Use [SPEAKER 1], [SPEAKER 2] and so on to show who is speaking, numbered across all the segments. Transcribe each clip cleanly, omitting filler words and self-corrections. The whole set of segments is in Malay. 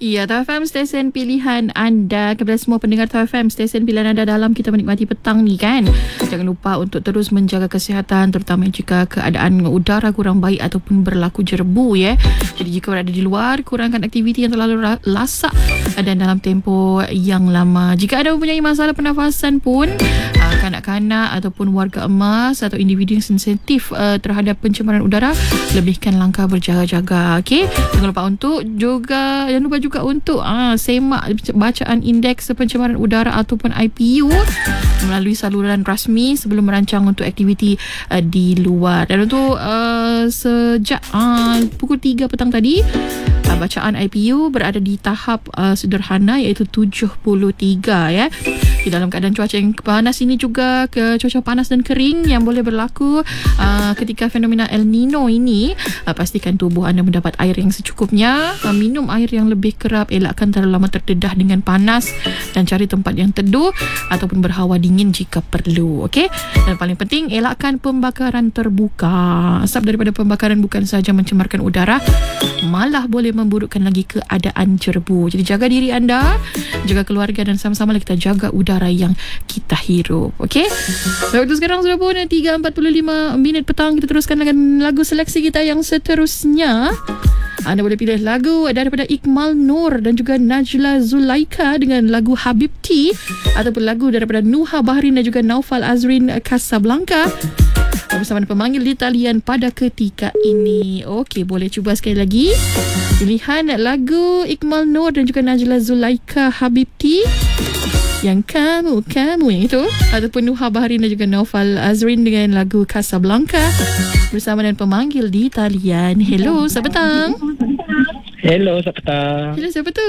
[SPEAKER 1] Ya, Tau FM stesen pilihan anda. Kepada semua pendengar Tau FM, stesen pilihan anda dalam kita menikmati petang ni kan. Jangan lupa untuk terus menjaga kesihatan, terutama jika keadaan udara kurang baik ataupun berlaku jerbu ya. Jadi jika berada di luar, kurangkan aktiviti yang terlalu lasak dan dalam tempoh yang lama. Jika ada mempunyai masalah pernafasan pun, kanak-kanak ataupun warga emas atau individu yang sensitif terhadap pencemaran udara, lebihkan langkah berjaga-jaga. Okey, jangan lupa juga untuk semak bacaan indeks pencemaran udara ataupun IPU melalui saluran rasmi sebelum merancang untuk aktiviti di luar. Dan untuk sejak pukul 3 petang tadi, bacaan IPU berada di tahap sederhana iaitu 73 ya. Di dalam keadaan cuaca yang panas ini juga, cuaca panas dan kering yang boleh berlaku ketika fenomena El Nino ini, pastikan tubuh anda mendapat air yang secukupnya, minum air yang lebih kerap, elakkan terlalu lama terdedah dengan panas dan cari tempat yang teduh ataupun berhawa dingin jika perlu. Okey, dan paling penting, elakkan pembakaran terbuka. Asap daripada pembakaran bukan sahaja mencemarkan udara, malah boleh memburukkan lagi keadaan jerbu. Jadi jaga diri anda, jaga keluarga, dan sama-sama kita jaga udara yang kita hirup. Okey, waktu sekarang sudah pun 3.45 minit petang. Kita teruskan dengan lagu seleksi kita yang seterusnya. Anda boleh pilih lagu daripada Iqmal Noor dan juga Najla Zulaika dengan lagu Habibti, ataupun lagu daripada Nuha Bahrin dan juga Naufal Azrin Casablanca bersama pemanggil di talian pada ketika ini. Okey, boleh cuba sekali lagi pilihan lagu Iqmal Noor dan juga Najla Zulaika, Habibti, yang kamu yang itu, ataupun Nuha Bahrin dan juga Naufal Azrin dengan lagu Casablanca bersama dengan pemanggil di talian. Hello, selamat petang.
[SPEAKER 2] Hello, selamat petang.
[SPEAKER 1] Hello, siapa tu?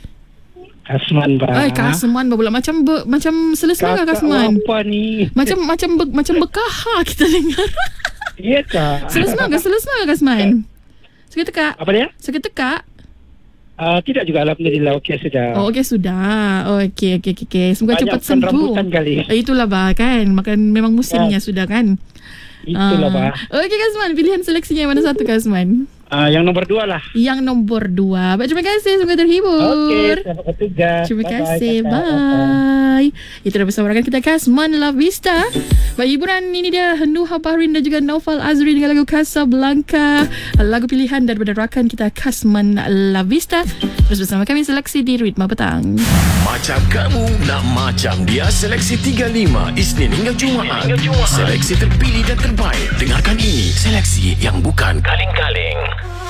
[SPEAKER 2] Kasman, Pak.
[SPEAKER 1] Kasman pula macam selesai ke Kasman?
[SPEAKER 2] Apa ni?
[SPEAKER 1] Macam bekaha kita dengar.
[SPEAKER 2] Iya, Kak.
[SPEAKER 1] Selesai ke Kasman? Seketika.
[SPEAKER 2] Apa dia?
[SPEAKER 1] Seketika.
[SPEAKER 2] Tidak juga, alhamdulillah. Okey sudah.
[SPEAKER 1] Oh, okey sudah. Okey. Semoga
[SPEAKER 2] Banyak
[SPEAKER 1] cepat sembuh.
[SPEAKER 2] rambutan kali.
[SPEAKER 1] Itulah bah kan. Makan memang musimnya sudah kan.
[SPEAKER 2] Itulah, Pak.
[SPEAKER 1] Okey Kasman, pilihan seleksinya yang mana satu Kasman?
[SPEAKER 2] Yang nombor 2 lah.
[SPEAKER 1] Yang nombor 2. Baik, terima kasih. Semoga terhibur.
[SPEAKER 2] Okey, selamat bertugas.
[SPEAKER 1] Terima kasih. Bye. Itu dah bersama rakan kita Kasman La Vista. Baik, hiburan ini dia Nuha Bahrin dan juga Naufal Azri dengan lagu Casablanca, lagu pilihan daripada rakan kita Kasman La Vista. Terus bersama kami seleksi di Ritma Petang.
[SPEAKER 3] Macam kamu nak macam dia, seleksi 35 Isnin hingga Jumaat. Seleksi terpilih dan terbaik. Dengarkan ini, seleksi yang bukan kaleng-kaleng.